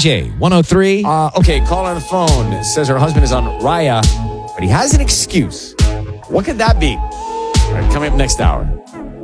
KJ 103. Okay, call on the phone. It says her husband is on Raya, but he has an excuse. What could that be? All right, coming up next hour.